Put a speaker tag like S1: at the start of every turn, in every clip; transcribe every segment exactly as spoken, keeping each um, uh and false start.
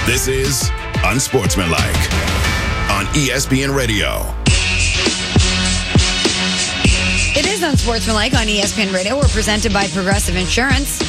S1: This is Unsportsmanlike on E S P N Radio.
S2: It is Unsportsmanlike on E S P N Radio. We're presented by Progressive Insurance.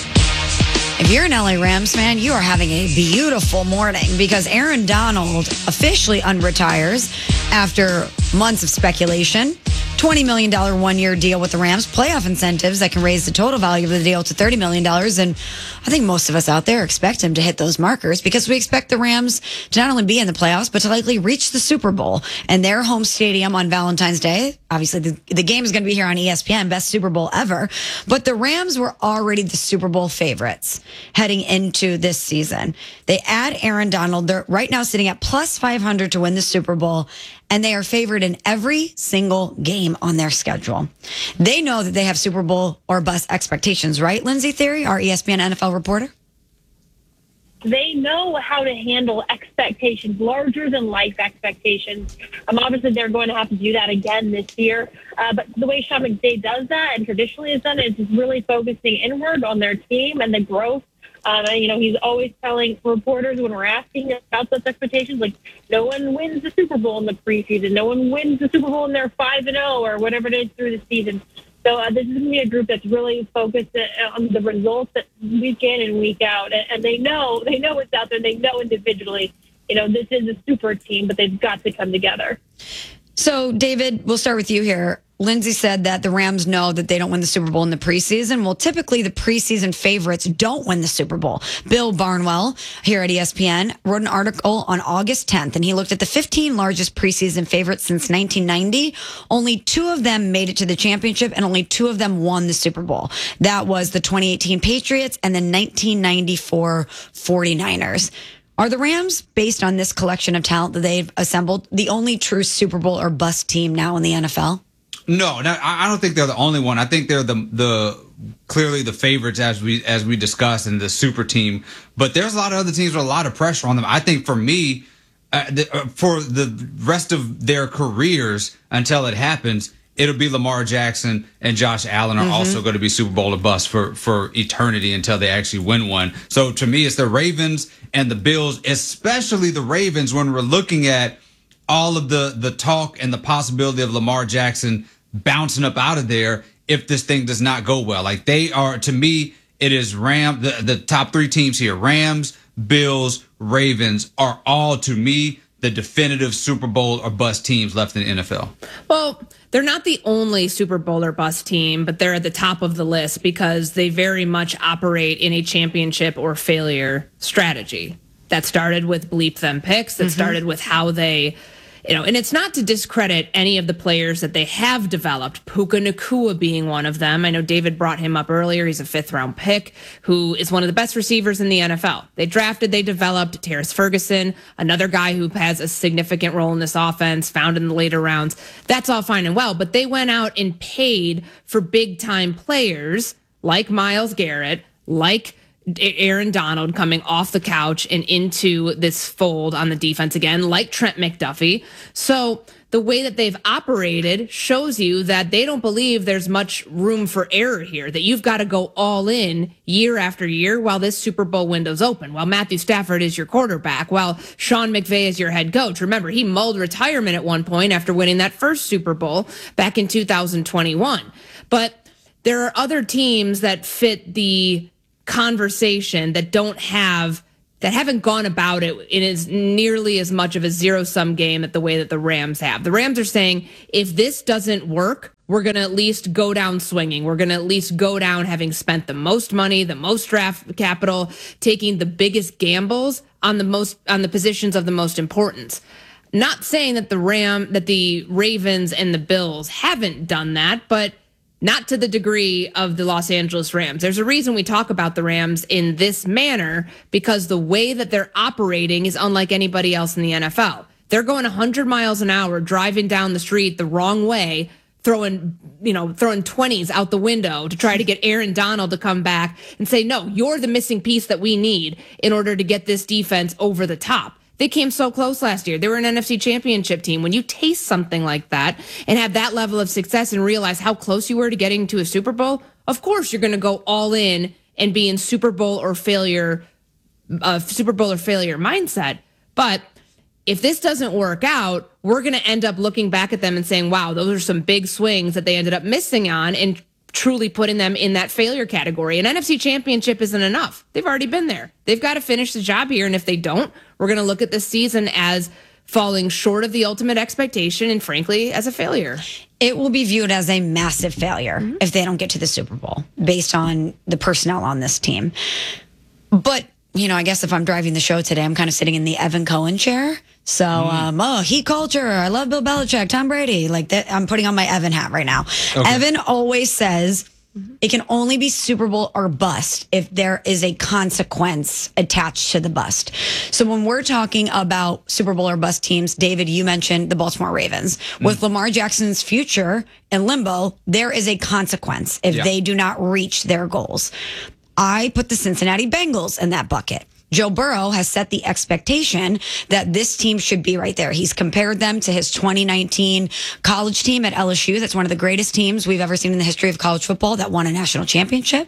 S2: If you're an L A Rams fan, you are having a beautiful morning because Aaron Donald officially unretires after months of speculation. twenty million dollars one-year deal with the Rams, playoff incentives that can raise the total value of the deal to thirty million dollars. And I think most of us out there expect him to hit those markers because we expect the Rams to not only be in the playoffs, but to likely reach the Super Bowl and their home stadium on Valentine's Day. Obviously, the, the game is going to be here on E S P N, best Super Bowl ever. But the Rams were already the Super Bowl favorites heading into this season. They add Aaron Donald. They're right now sitting at plus five hundred to win the Super Bowl, and they are favored in every single game on their schedule. They know that they have Super Bowl or bust expectations, right, Lindsay Theory, our E S P N N F L reporter?
S3: They know how to handle expectations, larger than life expectations. Um, obviously, they're going to have to do that again this year. Uh, but the way Sean McVay does that and traditionally has done it is just really focusing inward on their team and the growth. Um, and, you know, he's always telling reporters when we're asking about those expectations, like, no one wins the Super Bowl in the preseason. No one wins the Super Bowl and they're five and oh or whatever it is through the season. So uh, this is going to be a group that's really focused on the results that week in and week out. And, and they know, they know what's out there. They know individually, you know, this is a super team, but they've got to come together.
S2: So, David, we'll start with you here. Lindsay said that the Rams know that they don't win the Super Bowl in the preseason. Well, typically the preseason favorites don't win the Super Bowl. Bill Barnwell here at E S P N wrote an article on August tenth, and he looked at the fifteen largest preseason favorites since nineteen ninety. Only two of them made it to the championship, and only two of them won the Super Bowl. That was the twenty eighteen Patriots and the nineteen ninety-four forty-niners. Are the Rams, based on this collection of talent that they've assembled, the only true Super Bowl or bust team now in the N F L?
S4: No, no, I don't think they're the only one. I think they're the the clearly the favorites as we as we discussed in the super team. But there's a lot of other teams with a lot of pressure on them. I think for me, uh, the, uh, for the rest of their careers until it happens, it'll be Lamar Jackson and Josh Allen are mm-hmm. also going to be Super Bowl or bust for for eternity until they actually win one. So to me, it's the Ravens and the Bills, especially the Ravens when we're looking at all of the the talk and the possibility of Lamar Jackson bouncing up out of there if this thing does not go well. Like they are, to me, it is Ram. The, the top three teams here, Rams, Bills, Ravens, are all, to me, the definitive Super Bowl or bust teams left in the N F L.
S5: Well, they're not the only Super Bowl or bust team, but they're at the top of the list because they very much operate in a championship or failure strategy. That started with bleep them picks. That mm-hmm. started with how they... You know, and it's not to discredit any of the players that they have developed, Puka Nacua being one of them. I know David brought him up earlier. He's a fifth round pick who is one of the best receivers in the N F L. They drafted, they developed Terrace Ferguson, another guy who has a significant role in this offense, found in the later rounds. That's all fine and well, but they went out and paid for big time players like Myles Garrett, like Aaron Donald coming off the couch and into this fold on the defense again, like Trent McDuffie. So the way that they've operated shows you that they don't believe there's much room for error here, that you've got to go all in year after year while this Super Bowl window's open, while Matthew Stafford is your quarterback, while Sean McVay is your head coach. Remember, he mulled retirement at one point after winning that first Super Bowl back in two thousand twenty-one. But there are other teams that fit the conversation that don't have that haven't gone about it in as nearly as much of a zero-sum game that the way that the Rams have. The Rams are saying, if this doesn't work, we're going to at least go down swinging. We're going to at least go down having spent the most money, the most draft capital, taking the biggest gambles on the most on the positions of the most importance. Not saying that the Ram that the Ravens and the Bills haven't done that, but not to the degree of the Los Angeles Rams. There's a reason we talk about the Rams in this manner, because the way that they're operating is unlike anybody else in the N F L. They're going one hundred miles an hour, driving down the street the wrong way, throwing, you know, throwing twenties out the window to try to get Aaron Donald to come back and say, no, you're the missing piece that we need in order to get this defense over the top. They came so close last year. They were an N F C championship team. When you taste something like that and have that level of success and realize how close you were to getting to a Super Bowl, of course you're going to go all in and be in Super Bowl or failure a Super Bowl or failure mindset. But if this doesn't work out, we're going to end up looking back at them and saying, wow, those are some big swings that they ended up missing on and truly putting them in that failure category. An N F C championship isn't enough. They've already been there. They've got to finish the job here. And if they don't, we're going to look at this season as falling short of the ultimate expectation and, frankly, as a failure.
S2: It will be viewed as a massive failure mm-hmm. if they don't get to the Super Bowl based on the personnel on this team. But, you know, I guess if I'm driving the show today, I'm kind of sitting in the Evan Cohen chair. So, mm. um, oh, Heat culture. I love Bill Belichick, Tom Brady. Like that. I'm putting on my Evan hat right now. Okay. Evan always says it can only be Super Bowl or bust if there is a consequence attached to the bust. So when we're talking about Super Bowl or bust teams, David, you mentioned the Baltimore Ravens. Mm. With Lamar Jackson's future in limbo, there is a consequence if yeah. they do not reach their goals. I put the Cincinnati Bengals in that bucket. Joe Burrow has set the expectation that this team should be right there. He's compared them to his twenty nineteen college team at L S U. That's one of the greatest teams we've ever seen in the history of college football that won a national championship.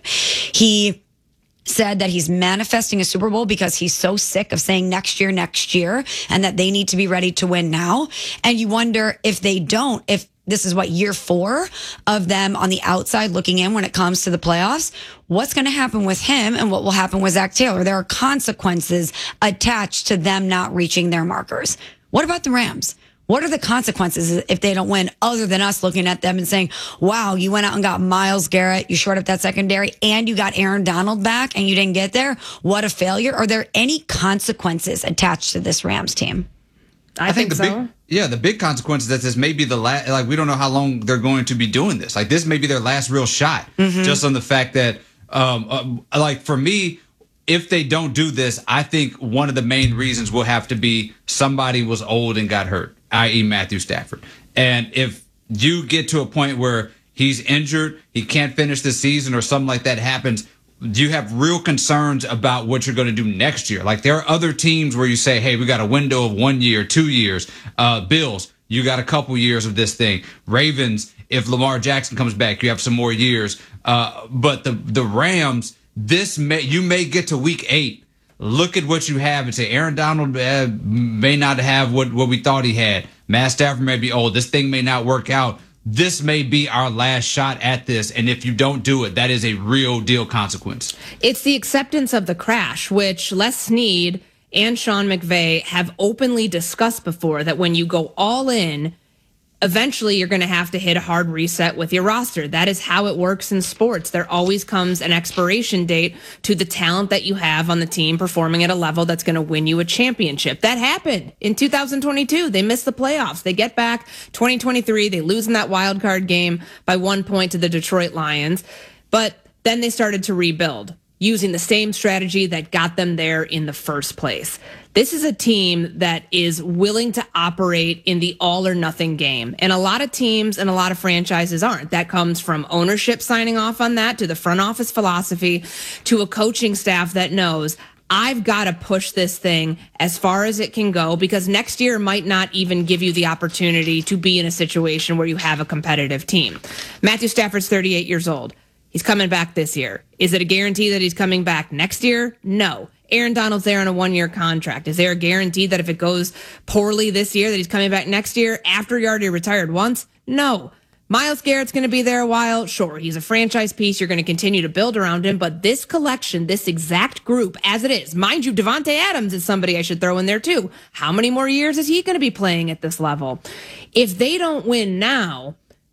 S2: He said that he's manifesting a Super Bowl because he's so sick of saying next year, next year, and that they need to be ready to win now. And you wonder if they don't, if this is what year four of them on the outside looking in when it comes to the playoffs. What's going to happen with him and what will happen with Zach Taylor? There are consequences attached to them not reaching their markers. What about the Rams? What are the consequences if they don't win other than us looking at them and saying, wow, you went out and got Myles Garrett, you shored up that secondary, and you got Aaron Donald back and you didn't get there? What a failure. Are there any consequences attached to this Rams team?
S5: I, I think, think
S4: the
S5: so.
S4: Big, yeah, the big consequence is that this may be the last, like, we don't know how long they're going to be doing this. Like, this may be their last real shot, mm-hmm. just on the fact that, um, uh, like, for me, if they don't do this, I think one of the main reasons will have to be somebody was old and got hurt, that is. Matthew Stafford. And if you get to a point where he's injured, he can't finish the season or something like that happens, you have real concerns about what you're going to do next year. Like, there are other teams where you say, hey, we got a window of one year, two years. Uh, Bills, you got a couple years of this thing. Ravens, if Lamar Jackson comes back, you have some more years. Uh, but the the Rams, this may you may get to week eight, look at what you have and say, Aaron Donald uh, may not have what, what we thought he had. Matt Stafford may be old. This thing may not work out. This may be our last shot at this. And if you don't do it, that is a real deal consequence.
S5: It's the acceptance of the crash, which Les Snead and Sean McVay have openly discussed before, that when you go all in, eventually you're going to have to hit a hard reset with your roster. That is how it works in sports. There always comes an expiration date to the talent that you have on the team performing at a level that's going to win you a championship. That happened in two thousand twenty-two. They missed the playoffs. They get back twenty twenty-three. They lose in that wild card game by one point to the Detroit Lions. But then they started to rebuild using the same strategy that got them there in the first place. This is a team that is willing to operate in the all or nothing game. And a lot of teams and a lot of franchises aren't. That comes from ownership signing off on that, to the front office philosophy, to a coaching staff that knows, I've got to push this thing as far as it can go, because next year might not even give you the opportunity to be in a situation where you have a competitive team. Matthew Stafford's thirty-eight years old. He's coming back this year. Is it a guarantee that he's coming back next year? No. Aaron Donald's there on a one-year contract. Is there a guarantee that if it goes poorly this year that he's coming back next year after he already retired once? No. Myles Garrett's going to be there a while. Sure, he's a franchise piece. You're going to continue to build around him. But this collection, this exact group as it is, mind you, Devontae Adams is somebody I should throw in there too. How many more years is he going to be playing at this level? If they don't win now,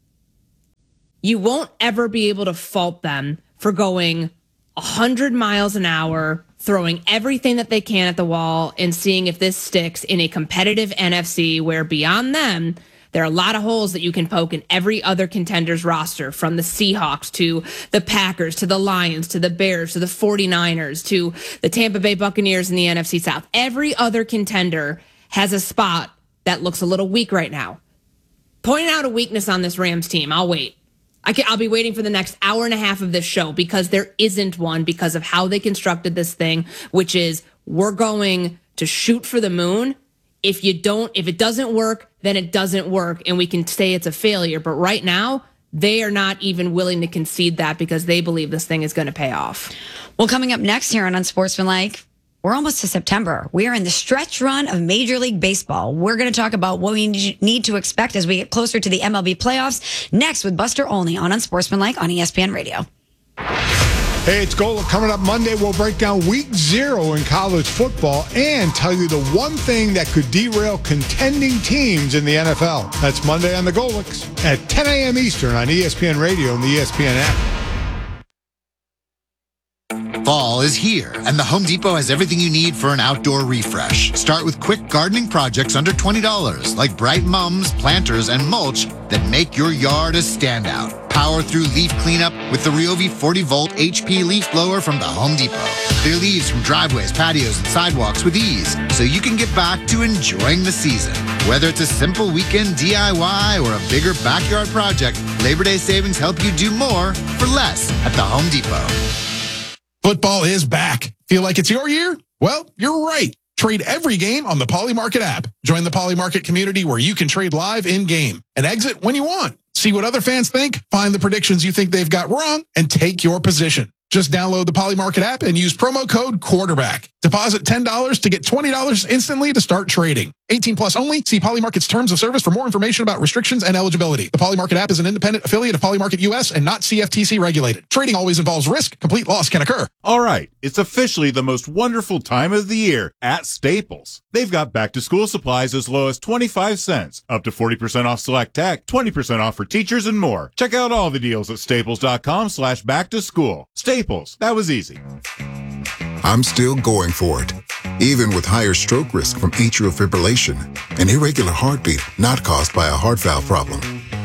S5: you won't ever be able to fault them for going one hundred miles an hour, throwing everything that they can at the wall, and seeing if this sticks in a competitive N F C where beyond them, there are a lot of holes that you can poke in every other contender's roster, from the Seahawks to the Packers to the Lions to the Bears to the forty-niners to the Tampa Bay Buccaneers in the N F C South. Every other contender has a spot that looks a little weak right now. Point out a weakness on this Rams team. I'll wait. I can, I'll be waiting for the next hour and a half of this show, because there isn't one, because of how they constructed this thing, which is we're going to shoot for the moon. If you don't, if it doesn't work, then it doesn't work, and we can say it's a failure. But right now, they are not even willing to concede that, because they believe this thing is going to pay off.
S2: Well, coming up next here on Unsportsmanlike, we're almost to September. We are in the stretch run of Major League Baseball. We're going to talk about what we need to expect as we get closer to the M L B playoffs next with Buster Olney on Unsportsmanlike on E S P N Radio.
S6: Hey, it's Golic. Coming up Monday, we'll break down week zero in college football and tell you the one thing that could derail contending teams in the N F L. That's Monday on the Golics at ten a.m. Eastern on E S P N Radio and the E S P N app.
S7: Fall is here, and the Home Depot has everything you need for an outdoor refresh. Start with quick gardening projects under twenty dollars, like bright mums, planters, and mulch that make your yard a standout. Power through leaf cleanup with the Ryobi forty volt H P leaf blower from the Home Depot. Clear leaves from driveways, patios, and sidewalks with ease, so you can get back to enjoying the season. Whether it's a simple weekend D I Y or a bigger backyard project, Labor Day savings help you do more for less at the Home Depot.
S8: Football is back. Feel like it's your year? Well, you're right. Trade every game on the Polymarket app. Join the Polymarket community where you can trade live in-game and exit when you want. See what other fans think, find the predictions you think they've got wrong, and take your position. Just download the Polymarket app and use promo code quarterback. Deposit ten dollars to get twenty dollars instantly to start trading. eighteen plus only. See Polymarket's terms of service for more information about restrictions and eligibility. The Polymarket app is an independent affiliate of Polymarket U S and not C F T C regulated. Trading always involves risk. Complete loss can occur.
S9: All right, it's officially the most wonderful time of the year at Staples. They've got back-to-school supplies as low as twenty-five cents, up to forty percent off select tech, twenty percent off for teachers, and more. Check out all the deals at staples.com slash back-to-school. Staples, that was easy.
S1: I'm still going for it, even with higher stroke risk from atrial fibrillation, an irregular heartbeat not caused by a heart valve problem.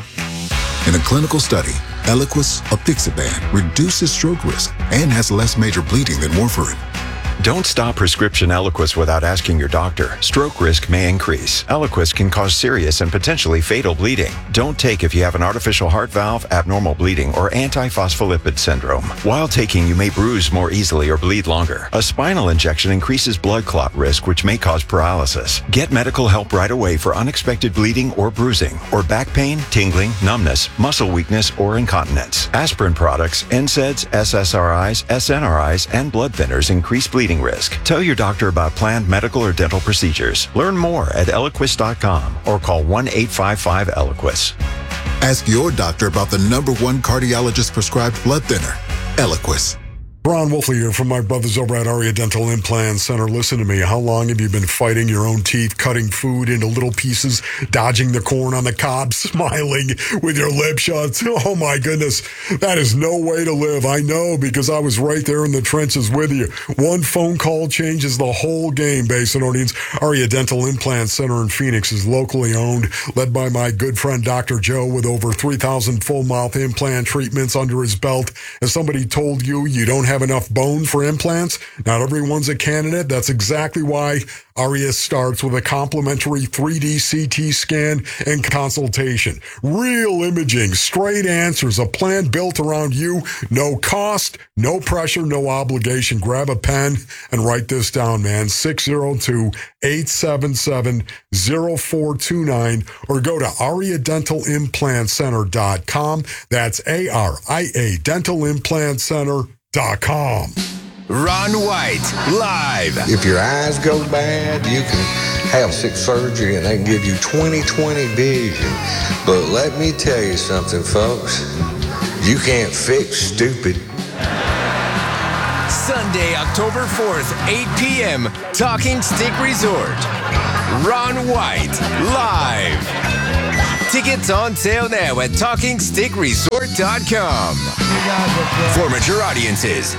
S1: In a clinical study, Eliquis apixaban reduces stroke risk and has less major bleeding than warfarin.
S10: Don't stop prescription Eliquis without asking your doctor. Stroke risk may increase. Eliquis can cause serious and potentially fatal bleeding. Don't take if you have an artificial heart valve, abnormal bleeding, or antiphospholipid syndrome. While taking, you may bruise more easily or bleed longer. A spinal injection increases blood clot risk, which may cause paralysis. Get medical help right away for unexpected bleeding or bruising, or back pain, tingling, numbness, muscle weakness, or incontinence. Aspirin products, N SAIDs, S S R Is, S N R Is, and blood thinners increase bleeding risk. Tell your doctor about planned medical or dental procedures. Learn more at eliquis dot com or call one eight five five Eliquis.
S1: Ask your doctor about the number one cardiologist prescribed blood thinner, Eliquis.
S11: Ron Wolfley here from my brothers over at Aria Dental Implant Center. Listen to me. How long have you been fighting your own teeth, cutting food into little pieces, dodging the corn on the cob, smiling with your lip shut? Oh, my goodness. That is no way to live. I know, because I was right there in the trenches with you. One phone call changes the whole game, Basinonians. Aria Dental Implant Center in Phoenix is locally owned, led by my good friend Doctor Joe, with over three thousand full mouth implant treatments under his belt. As somebody told you, you don't have enough bone for implants? Not everyone's a candidate. That's exactly why Aria starts with a complimentary three D C T scan and consultation. Real imaging, straight answers, a plan built around you. No cost, no pressure, no obligation. Grab a pen and write this down, man. six zero two, eight seven seven, zero four two nine or go to aria dental implant center dot com. That's A R I A dental implant center dot com.
S12: Ron White, live.
S13: If your eyes go bad, you can have six surgery and they can give you twenty twenty vision. But let me tell you something, folks. You can't fix stupid.
S12: Sunday, October fourth, eight p.m., Talking Stick Resort. Ron White, live. Tickets on sale now at talking stick resort dot com. For mature audiences,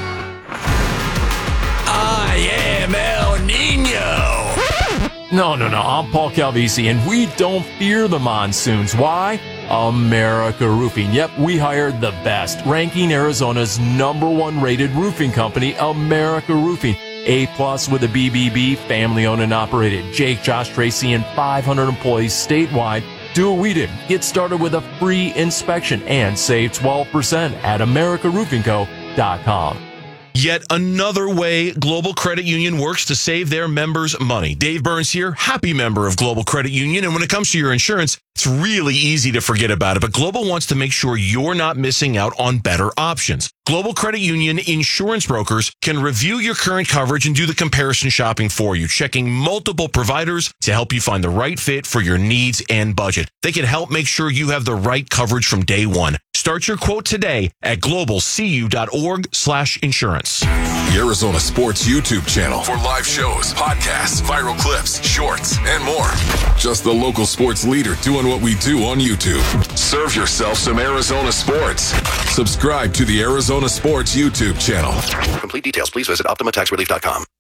S12: I am El Nino.
S14: No, no, no. I'm Paul Calvisi, and we don't fear the monsoons. Why? America Roofing. Yep, we hired the best, ranking Arizona's number one rated roofing company, America Roofing. A plus with a B B B, family owned and operated. Jake, Josh, Tracy, and five hundred employees statewide. Do what we did. Get started with a free inspection and save twelve percent at america roofing co dot com.
S15: Yet another way Global Credit Union works to save their members money. Dave Burns here, happy member of Global Credit Union. And when it comes to your insurance, it's really easy to forget about it, but Global wants to make sure you're not missing out on better options. Global Credit Union insurance brokers can review your current coverage and do the comparison shopping for you, checking multiple providers to help you find the right fit for your needs and budget. They can help make sure you have the right coverage from day one. Start your quote today at globalcu.org slash insurance.
S16: The Arizona Sports YouTube channel for live shows, podcasts, viral clips, shorts, and more. Just the local sports leader doing what we do on YouTube. Serve yourself some Arizona sports. Subscribe to the Arizona Sports YouTube channel.
S17: For complete details, please visit optima tax relief dot com.